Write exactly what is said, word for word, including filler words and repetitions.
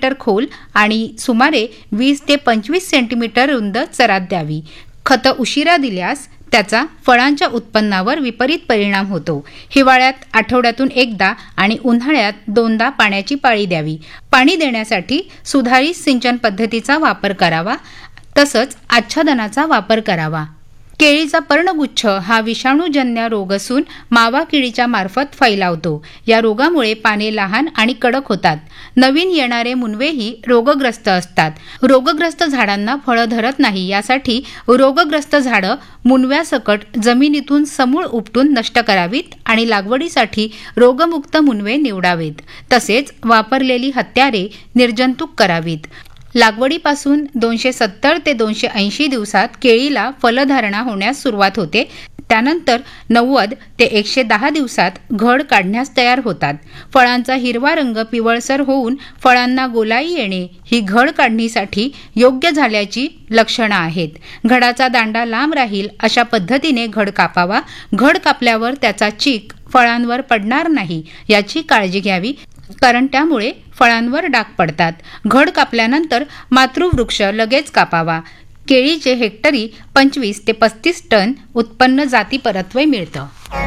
Centimetre खोल आणि सुमारे वीस ते पंचवीस सेंटीमीटर रुंद चरात द्यावी. खतं उशिरा दिल्यास त्याचा फळांच्या उत्पन्नावर विपरीत परिणाम होतो. हिवाळ्यात आठवड्यातून एकदा आणि उन्हाळ्यात दोनदा पाण्याची पाळी द्यावी. पाणी देण्यासाठी सुधारित सिंचन पद्धतीचा वापर करावा. तसंच आच्छादनाचा वापर करावा. केळीचा पर्णगुच्छ हा विषाणूजन्य रोग असून मावा किडीच्या मार्फत फैलावतो. या रोगामुळे पाने लहान आणि कडक होतात. नवीन येणारे मुनवेही रोगग्रस्त असतात. रोगग्रस्त झाडांना फळं धरत नाही. यासाठी रोगग्रस्त झाडं मुनव्यासकट जमिनीतून समूळ उपटून नष्ट करावीत आणि लागवडीसाठी रोगमुक्त मुनवे निवडावेत. तसेच वापरलेली हत्यारे निर्जंतुक करावीत. लागवडीपासून दोनशे सत्तर ते दोनशे ऐंशी दिवसात केळीला फलधारणा होण्यास सुरुवात होते. त्यानंतर नव्वद ते एकशे दहा दिवसात घड काढण्यास तयार होतात. फळांचा हिरवा रंग पिवळसर होऊन फळांना गोलाई येणे ही घड काढणीसाठी योग्य झाल्याची लक्षणं आहेत. घडाचा दांडा लांब राहील अशा पद्धतीने घड कापावा. घड कापल्यावर त्याचा चीक फळांवर पडणार नाही याची काळजी घ्यावी, कारण त्यामुळे फळांवर डाग पडतात. घड कापल्यानंतर मातृवृक्ष लगेच कापावा. केळीचे हेक्टरी पंचवीस ते पस्तीस टन उत्पन्न जाती परत्वे मिळतं.